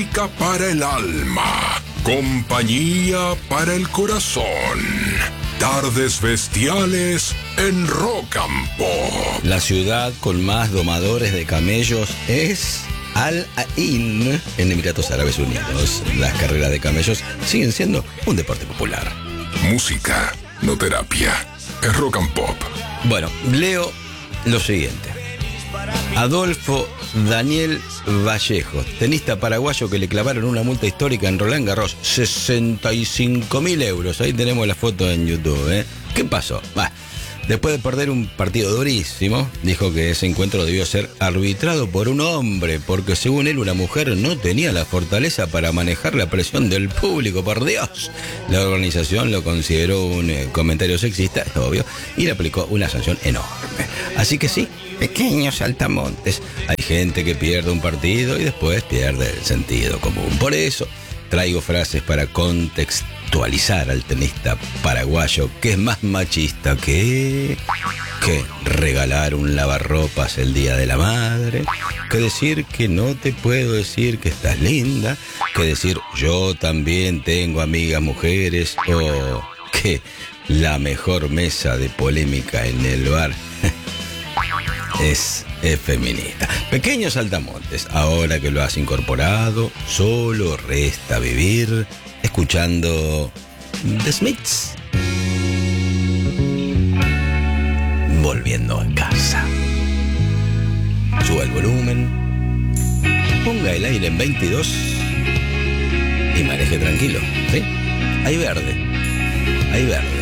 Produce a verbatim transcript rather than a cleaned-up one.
Para el alma, compañía para el corazón. Tardes bestiales en Rock and Pop. La ciudad con más domadores de camellos es Al Ain, en Emiratos Árabes Unidos. Las carreras de camellos siguen siendo un deporte popular. Música, no terapia. Es Rock and Pop. Bueno, leo lo siguiente. Adolfo Daniel Vallejo, tenista paraguayo que le clavaron una multa histórica en Roland Garros, sesenta y cinco mil euros. Ahí tenemos la foto en YouTube, ¿eh? ¿Qué pasó? Bah, después de perder un partido durísimo, dijo que ese encuentro debió ser arbitrado por un hombre, porque según él una mujer no tenía la fortaleza para manejar la presión del público, por Dios. La organización lo consideró un eh, comentario sexista, es obvio, y le aplicó una sanción enorme. Así que sí, pequeños saltamontes. Hay gente que pierde un partido y después pierde el sentido común. Por eso traigo frases para contextualizar al tenista paraguayo, que es más machista que... que regalar un lavarropas el día de la madre, que decir que no te puedo decir que estás linda, que decir yo también tengo amigas mujeres, o que la mejor mesa de polémica en el bar es, es feminista. Pequeños saltamontes, ahora que lo has incorporado, solo resta vivir escuchando The Smiths. Volviendo a casa. Suba el volumen, ponga el aire en veintidós y maneje tranquilo, ¿sí? Hay verde, hay verde.